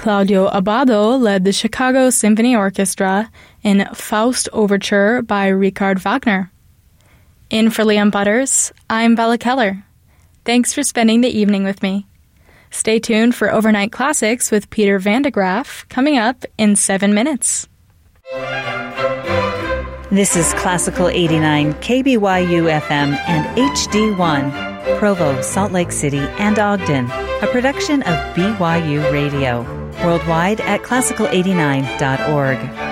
Claudio Abbado led the Chicago Symphony Orchestra in Faust Overture by Richard Wagner. In for Liam Butters, I'm Bella Keller. Thanks for spending the evening with me. Stay tuned for Overnight Classics with Peter Van de Graaf coming up in 7 minutes. This is Classical 89 KBYU FM and HD1, Provo, Salt Lake City, and Ogden, a production of BYU Radio. Worldwide at classical89.org.